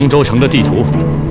江州城的地图，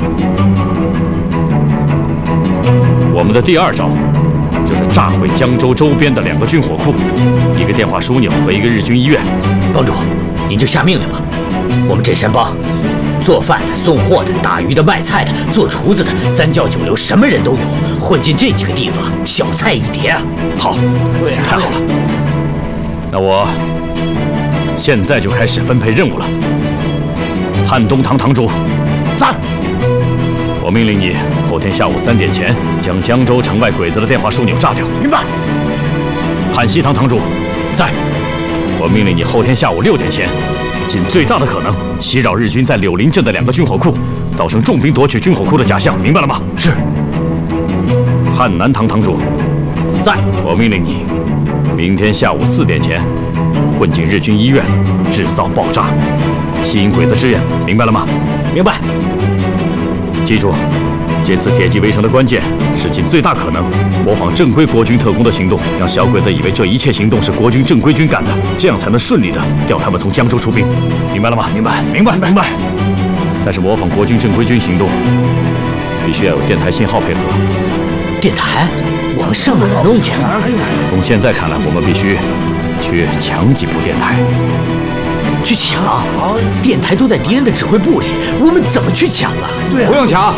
我们的第二招就是炸毁江州周边的2个军火库、1个电话枢纽和1个日军医院。 帮主，您就下命令吧。我们镇山帮，做饭的、送货的、打鱼的、卖菜的、做厨子的，三教九流，什么人都有。混进这几个地方，小菜一碟啊！ 好，对，太好了。那我现在就开始分配任务了。汉东堂堂主， 在。 我命令你后天下午3点前将江州城外鬼子的电话枢纽炸掉。 明白。 汉西堂堂主， 在。 我命令你后天下午6点前，尽最大的可能袭扰日军在柳林镇的2个军火库，造成重兵夺取军火库的假象，明白了吗？ 是。 汉南堂堂主， 在。 我命令你明天下午4点前混进日军医院，制造爆炸，吸引鬼子支援，明白了吗？ 明白。 记住，这次铁骑围城的关键是尽最大可能模仿正规国军特工的行动，让小鬼子以为这一切行动是国军正规军干的，这样才能顺利的调他们从江州出兵，明白了吗？ 明白， 明白，明白。但是模仿国军正规军行动，必须要有电台信号配合。 电台？我们上哪儿弄去？ 从现在看来，我们必须去抢几部电台。 去抢？电台都在敌人的指挥部里，我们怎么去抢啊？ 对啊， 不用抢。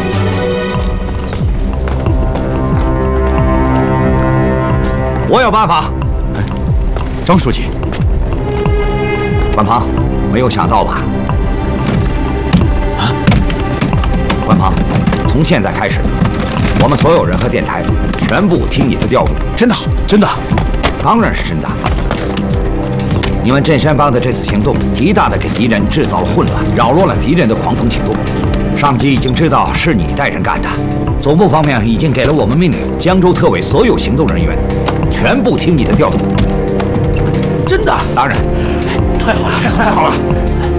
我有办法。 张书记， 关鹏，没有想到吧？啊！关鹏，从现在开始，我们所有人和电台全部听你的调度。 真的？真的？ 当然是真的。你们镇山帮的这次行动，极大的给敌人制造了混乱，扰乱了敌人的狂风行动。上级已经知道是你带人干的，总部方面已经给了我们命令，江州特委所有行动人员全部听你的调度。 真的？ 当然。 太好了， 太好了！